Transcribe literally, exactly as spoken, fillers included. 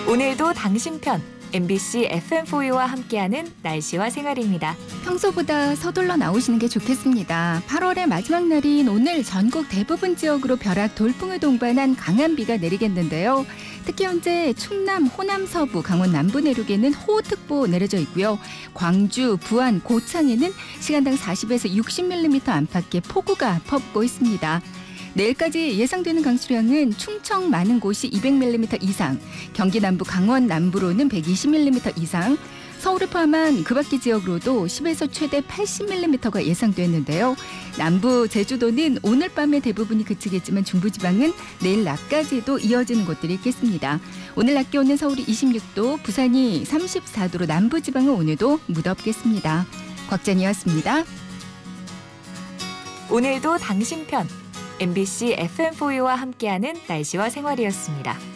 오늘도 당신 편 엠비씨 에프엠포유와 함께하는 날씨와 생활입니다. 평소보다 서둘러 나오시는 게 좋겠습니다. 팔월의 마지막 날인 오늘 전국 대부분 지역으로 벼락, 돌풍을 동반한 강한 비가 내리겠는데요. 특히 현재 충남, 호남 서부, 강원 남부 내륙에는 호우특보 내려져 있고요. 광주, 부안, 고창에는 시간당 사십에서 육십 밀리미터 안팎의 폭우가 퍼붓고 있습니다. 내일까지 예상되는 강수량은 충청 많은 곳이 이백 밀리미터 이상, 경기 남부, 강원 남부로는 백이십 밀리미터 이상, 서울을 포함한 그 밖의 지역으로도 십에서 최대 팔십 밀리미터가 예상됐는데요. 남부, 제주도는 오늘 밤에 대부분이 그치겠지만 중부지방은 내일 낮까지도 이어지는 곳들이 있겠습니다. 오늘 낮 기온은 서울이 이십육 도, 부산이 삼십사 도로 남부지방은 오늘도 무덥겠습니다. 곽전이었습니다. 오늘도 당신 편 엠비씨 에프엠포유와 함께하는 날씨와 생활이었습니다.